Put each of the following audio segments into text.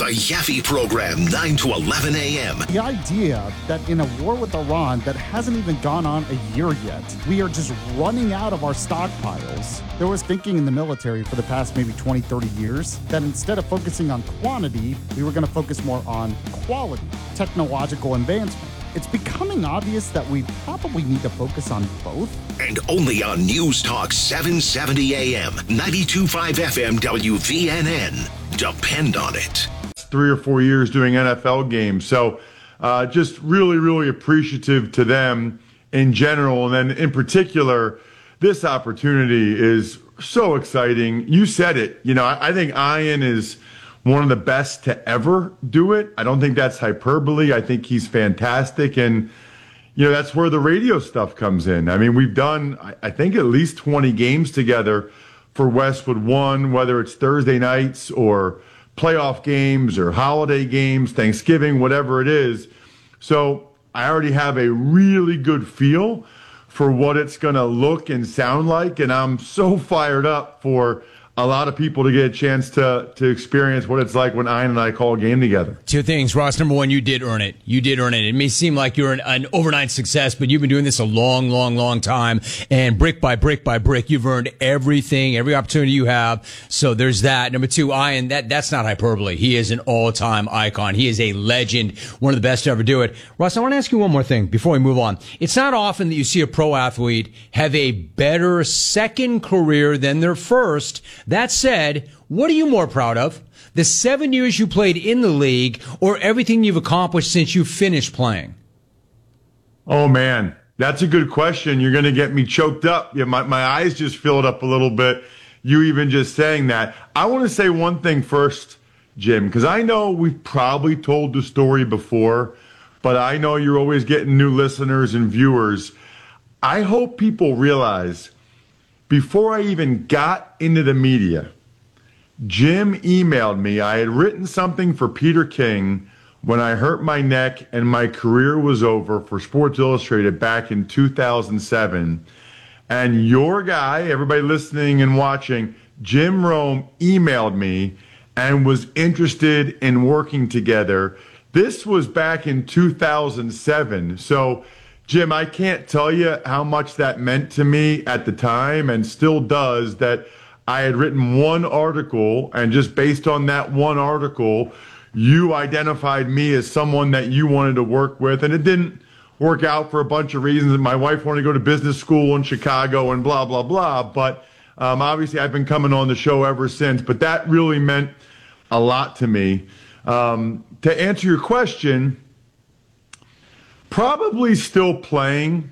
The Yaffe Program, 9 to 11 a.m. The idea that in a war with Iran that hasn't even gone on a year yet, we are just running out of our stockpiles. There was thinking in the military for the past maybe 20, 30 years that instead of focusing on quantity, we were going to focus more on quality, technological advancement. It's becoming obvious that we probably need to focus on both. And only on News Talk 770 AM, 92.5 FM WVNN. Depend on it. 3 or 4 years doing NFL games. So just really, really appreciative to them in general. And then in particular, this opportunity is so exciting. You said it. You know, I think Ian is one of the best to ever do it. I don't think that's hyperbole. I think he's fantastic. And, you know, that's where the radio stuff comes in. I mean, we've done, I think, at least 20 games together for Westwood One, whether it's Thursday nights or playoff games or holiday games, Thanksgiving, whatever it is. So I already have a really good feel for what it's going to look and sound like. And I'm so fired up for a lot of people to get a chance to experience what it's like when Ian and I call a game together. Two things, Ross. Number one, you did earn it. You did earn it. It may seem like you're an overnight success, but you've been doing this a long, long, long time. And brick by brick by brick, you've earned everything, every opportunity you have. So there's that. Number two, Ian, that's not hyperbole. He is an all-time icon. He is a legend, one of the best to ever do it. Ross, I want to ask you one more thing before we move on. It's not often that you see a pro athlete have a better second career than their first. That said, what are you more proud of? The 7 years you played in the league or everything you've accomplished since you finished playing? Oh, man, that's a good question. You're going to get me choked up. Yeah, my eyes just filled up a little bit. You even just saying that. I want to say one thing first, Jim, because I know we've probably told the story before, but I know you're always getting new listeners and viewers. I hope people realize before I even got into the media, Jim emailed me. I had written something for Peter King when I hurt my neck and my career was over for Sports Illustrated back in 2007. And your guy, everybody listening and watching, Jim Rome, emailed me and was interested in working together. This was back in 2007. So Jim, I can't tell you how much that meant to me at the time and still does, that I had written one article, and just based on that one article, you identified me as someone that you wanted to work with. And it didn't work out for a bunch of reasons. My wife wanted to go to business school in Chicago and blah, blah, blah. But obviously I've been coming on the show ever since. But that really meant a lot to me. To answer your question, probably still playing,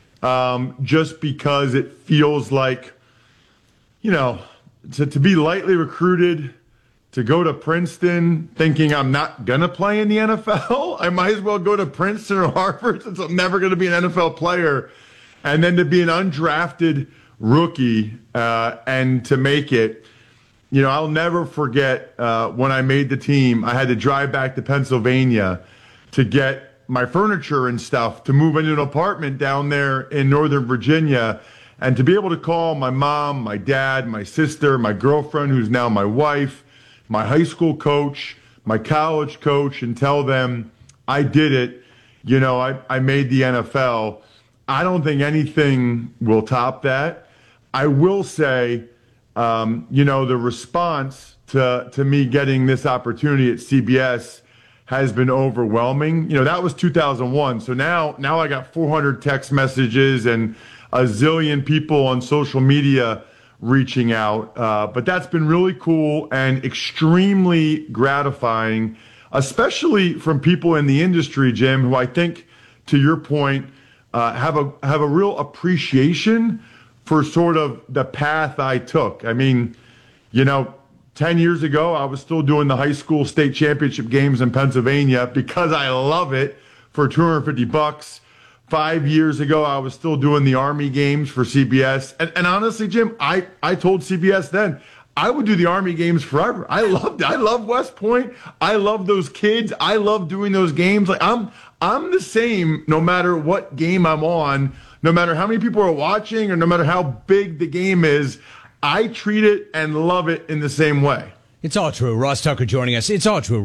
just because it feels like, you know, to be lightly recruited, to go to Princeton thinking I'm not going to play in the NFL. I might as well go to Princeton or Harvard since I'm never going to be an NFL player. And then to be an undrafted rookie and to make it. You know, I'll never forget when I made the team, I had to drive back to Pennsylvania to get my furniture and stuff to move into an apartment down there in Northern Virginia, and to be able to call my mom, my dad, my sister, my girlfriend, who's now my wife, my high school coach, my college coach, and tell them I did it. You know, I made the NFL. I don't think anything will top that. I will say, you know, the response to me getting this opportunity at CBS has been overwhelming. You know, that was 2001. So now I got 400 text messages and a zillion people on social media reaching out. But that's been really cool and extremely gratifying, especially from people in the industry, Jim, who I think, to your point, have a real appreciation for sort of the path I took. I mean, you know, 10 years ago, I was still doing the high school state championship games in Pennsylvania because I love it for $250. 5 years ago, I was still doing the Army games for CBS. And honestly, Jim, I told CBS then, I would do the Army games forever. I loved it. I love West Point. I love those kids. I love doing those games. Like I'm the same no matter what game I'm on, no matter how many people are watching or no matter how big the game is. I treat it and love it in the same way. It's all true. Ross Tucker joining us. It's all true.